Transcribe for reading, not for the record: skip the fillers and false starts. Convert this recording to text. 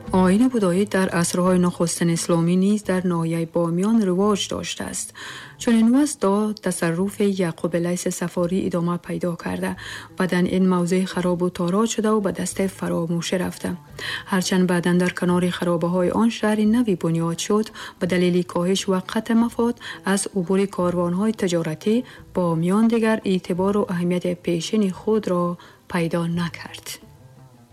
آیین بودایی در عصرهای نخستین اسلامی نیز در ناحیه بامیان رواج داشته است. چنین وضع تصرف یعقوب لیث صفاری ادامه پیدا کرده و در این موضع خراب و تاراج شده و به دست فراموشی رفته. هرچند بعداً در کنار خرابه های آن شهر نوی بنیاد شد، به دلیل کاهش و قطع مفاد از عبور کاروان های تجارتی، بامیان دیگر اعتبار و اهمیت پیشین خود را پیدا نکرد.